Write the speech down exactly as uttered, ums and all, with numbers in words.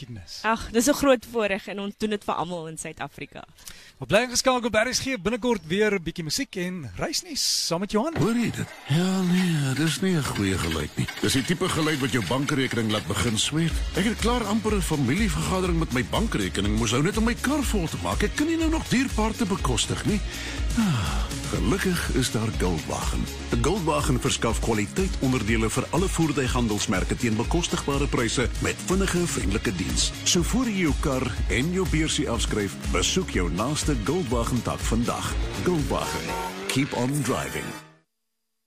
geskiedenis. Ag, dis 'n groot voorreg en ons doen dit vir almal in Suid-Afrika. Wat bly ingeskakel by R S G, binnekort weer 'n bietjie musiek en reisnuus saam met Johan. Hoor jy dit? Ja, nee, dis nie 'n goeie geluid nie. Dis die tipe geluid wat jou bankrekening laat begin sweet. Ek het klaar amper 'n familievergadering met my bankrekening moes hou net om my kar vol te maak. Ek kan nie nou nog dierpaarte bekostig nie. Ah, gelukkig is daar Goldwagen. Goldwagen verskaf kwaliteit onderdele vir alle voertuighandelsmerke teen bekostigbare pryse met vinnige, vriendelike diens. So voor jy jou kar en jou beursie afskryf, besoek jou naaste Goldwagen tak vandag. Goldwagen. Keep on driving.